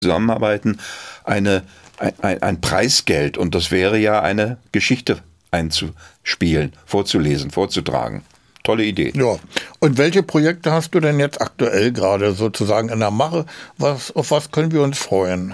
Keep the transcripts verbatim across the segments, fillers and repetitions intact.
zusammenarbeiten, eine, ein, ein Preisgeld. Und das wäre ja eine Geschichte einzuspielen, vorzulesen, vorzutragen. Tolle Idee. Ja. Und welche Projekte hast du denn jetzt aktuell gerade sozusagen in der Mache? Was, auf was können wir uns freuen?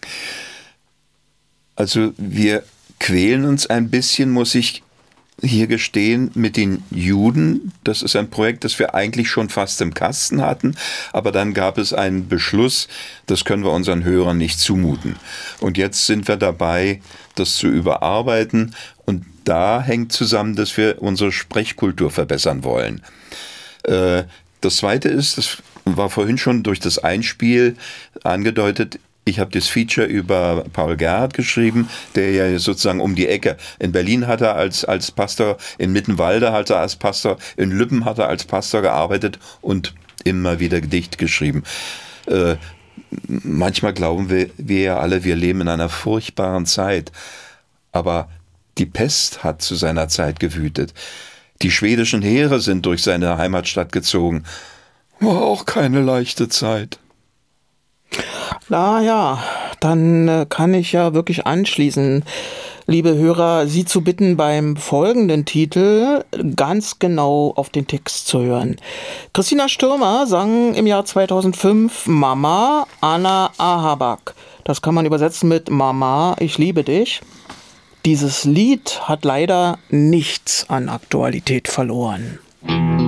Also wir quälen uns ein bisschen, muss ich hier gestehen, mit den Juden. Das ist ein Projekt, das wir eigentlich schon fast im Kasten hatten, aber dann gab es einen Beschluss, das können wir unseren Hörern nicht zumuten. Und jetzt sind wir dabei, das zu überarbeiten, und da hängt zusammen, dass wir unsere Sprechkultur verbessern wollen. Äh, das Zweite ist, das war vorhin schon durch das Einspiel angedeutet, ich habe das Feature über Paul Gerhardt geschrieben, der ja sozusagen um die Ecke. In Berlin hat er als, als Pastor, in Mittenwalde hat er als Pastor, in Lübben hat er als Pastor gearbeitet und immer wieder Gedicht geschrieben. Äh, manchmal glauben wir, wir ja alle, wir leben in einer furchtbaren Zeit. Aber die Pest hat zu seiner Zeit gewütet. Die schwedischen Heere sind durch seine Heimatstadt gezogen. War auch keine leichte Zeit. Na ja, dann äh, kann ich ja wirklich anschließen, liebe Hörer, Sie zu bitten, beim folgenden Titel ganz genau auf den Text zu hören. Christina Stürmer sang im Jahr zweitausendfünf Mama Anna Ahabak. Das kann man übersetzen mit Mama, ich liebe dich. Dieses Lied hat leider nichts an Aktualität verloren.